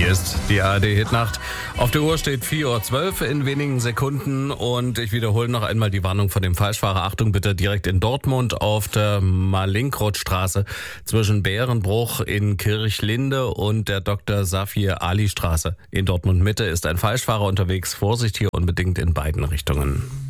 Hier ist die ARD-Hitnacht. Auf der Uhr steht 4:12 Uhr in wenigen Sekunden und ich wiederhole noch einmal die Warnung von dem Falschfahrer. Achtung bitte, direkt in Dortmund auf der Malinkrod-Straße zwischen Bärenbruch in Kirchlinde und der Dr. Safir Ali Straße in Dortmund Mitte ist ein Falschfahrer unterwegs. Vorsicht hier unbedingt in beiden Richtungen.